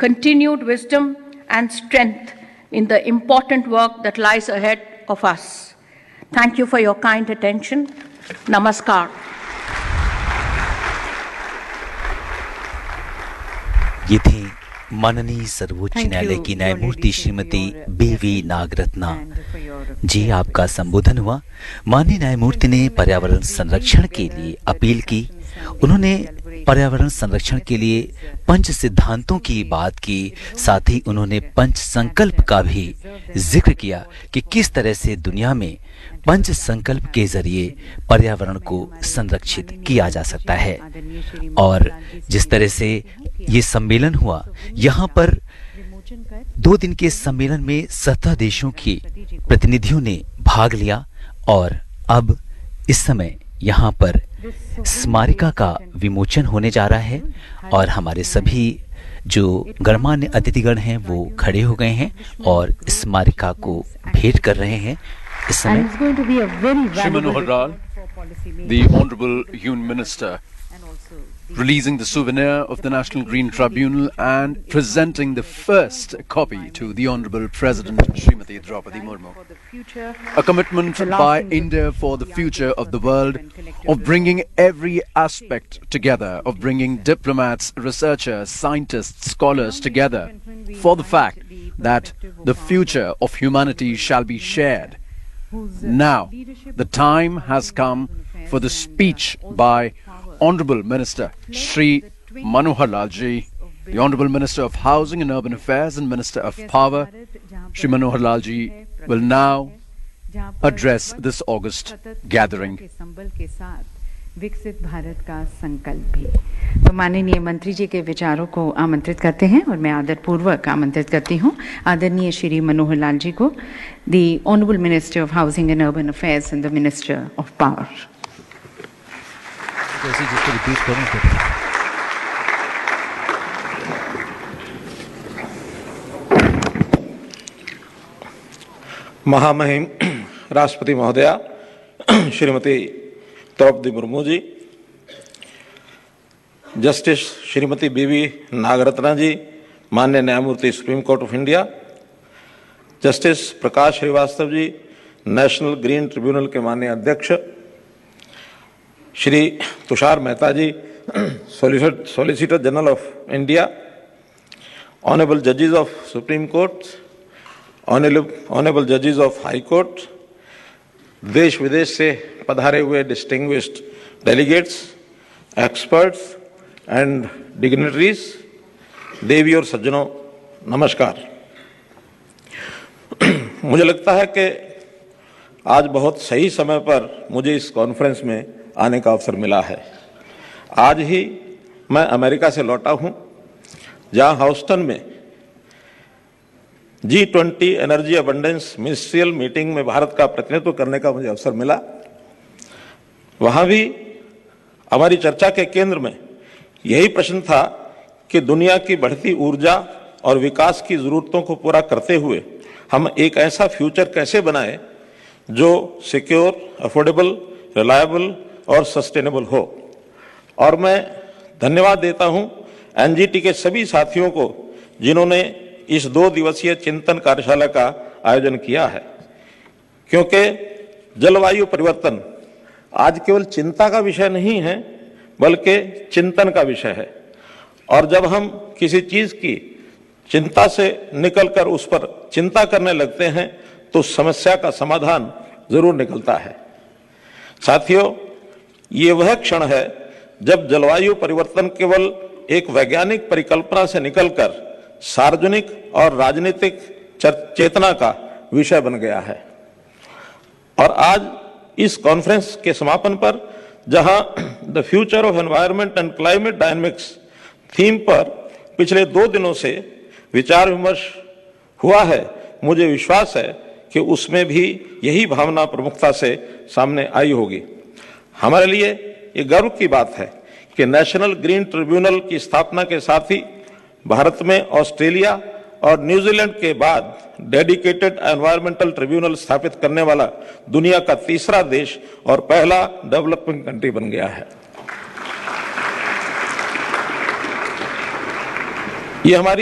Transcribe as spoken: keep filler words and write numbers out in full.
continued wisdom and strength in the important work that lies ahead of us. Thank you for your kind attention. Namaskar. ये थी माननीय सर्वोच्च न्यायालय की न्यायमूर्ति श्रीमती बीवी नागरत्ना जी। आपका संबोधन हुआ। माननीय न्यायमूर्ति ने पर्यावरण संरक्षण के लिए अपील की। उन्होंने पर्यावरण संरक्षण के लिए पंच सिद्धांतों की बात की, साथ ही उन्होंने पंच संकल्प का भी जिक्र किया कि किस तरह से दुनिया में पंच संकल्प के जरिए पर्यावरण को संरक्षित किया जा सकता है। और जिस तरह से ये सम्मेलन हुआ, यहाँ पर दो दिन के सम्मेलन में सत्रह देशों के प्रतिनिधियों ने भाग लिया और अब इस समय यहाँ पर स्मारिका का विमोचन होने जा रहा है और हमारे सभी जो गणमान्य अतिथिगण हैं वो खड़े हो गए हैं और स्मारिका को भेंट कर रहे हैं। इस समय Shri Manohar Lal, the Honorable Union Minister, releasing the souvenir of the National Green Tribunal and presenting the first copy to the Honorable President Srimati Draupadi Murmu. A commitment by India for the future of the world, of bringing every aspect together, of bringing diplomats, researchers, scientists, scholars together for the fact that the future of humanity shall be shared. Now, the time has come for the speech by Honorable Minister Shri Manohar Lal ji, the Honorable Minister of Housing and Urban Affairs and Minister of Power. Shri Manohar Lal ji will now address this August gathering. विकसित भारत का संकल्प भी। तो माननीय मंत्री जी के विचारों को आमंत्रित करते हैं और मैं आदर पूर्वक आमंत्रित करती हूं आदरणीय श्री मनोहर लाल जी को, the honourable minister of housing and urban affairs and the minister of power. महामहिम राष्ट्रपति महोदया श्रीमती द्रौपदी मुर्मू जी, जस्टिस श्रीमती बीवी नागरत्ना जी, माननीय न्यायमूर्ति supreme court of India, justice Prakash Srivastava ji, national green tribunal के माननीय अध्यक्ष, श्री तुषार मेहता जी, solicitor general of India, honourable जजेस ऑफ सुप्रीम कोर्ट, ऑनरेबल जजेस ऑफ हाई कोर्ट, देश विदेश से पधारे हुए distinguished delegates, experts and dignitaries, देवी और सज्जनों, नमस्कार। मुझे लगता है कि आज बहुत सही समय पर मुझे इस कॉन्फ्रेंस में आने का अवसर मिला है। आज ही मैं अमेरिका से लौटा हूं, जहां ह्यूस्टन में G twenty energy abundance ministerial meeting में भारत का प्रतिनिधित्व करने का मुझे अवसर मिला। वहां भी हमारी चर्चा के केंद्र में यही प्रश्न था कि दुनिया की बढ़ती ऊर्जा और विकास की जरूरतों को पूरा करते हुए हम एक ऐसा फ्यूचर कैसे बनाएं जो सिक्योर, अफोर्डेबल, रिलायबल और सस्टेनेबल हो। और मैं धन्यवाद देता हूं एनजीटी के सभी साथियों को जिन्होंने इस दो दिवसीय चिंतन कार्यशाला का आयोजन किया है, क्योंकि जलवायु परिवर्तन आज केवल चिंता का विषय नहीं है बल्कि चिंतन का विषय है। और जब हम किसी चीज की चिंता से निकलकर उस पर चिंता करने लगते हैं तो समस्या का समाधान जरूर निकलता है। साथियों, ये वह क्षण है जब जलवायु परिवर्तन केवल एक वैज्ञानिक परिकल्पना से निकलकर सार्वजनिक और राजनीतिक चेतना का विषय बन गया है। और आज इस कॉन्फ्रेंस के समापन पर जहां the future of environment and climate dynamics theme पर पिछले दो दिनों से विचार विमर्श हुआ है, मुझे विश्वास है कि उसमें भी यही भावना प्रमुखता से सामने आई होगी। हमारे लिए ये गर्व की बात है कि नेशनल ग्रीन ट्रिब्यूनल की स्थापना के साथ ही भारत में ऑस्ट्रेलिया और न्यूजीलैंड के बाद डेडिकेटेड एनवायरमेंटल ट्रिब्यूनल स्थापित करने वाला दुनिया का तीसरा देश और पहला डेवलपिंग कंट्री बन गया है। ये हमारी